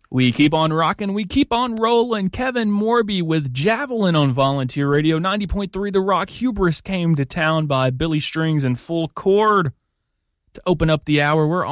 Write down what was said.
We keep on rocking, we keep on rolling. Kevin Morby with Javelin on Volunteer Radio, 90.3 The Rock. Hubris came to town by Billy Strings and Full Chord to open up the hour. We're